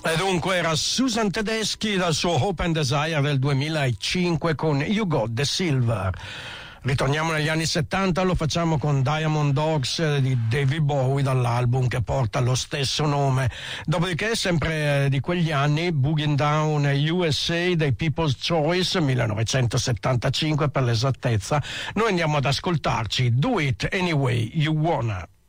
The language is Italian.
E dunque era Susan Tedeschi dal suo Hope and Desire del 2005 con You Got the Silver. Ritorniamo negli anni 70, lo facciamo con Diamond Dogs di David Bowie dall'album che porta lo stesso nome. Dopodiché, sempre di quegli anni, Boogie Down USA dei People's Choice, 1975 per l'esattezza, noi andiamo ad ascoltarci Do It Anyway You Wanna.